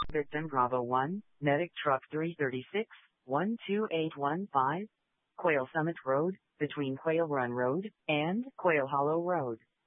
Victim Bravo 1, Medic Truck 336, 12815, Quail Summit Road, between Quail Run Road and Quail Hollow Road.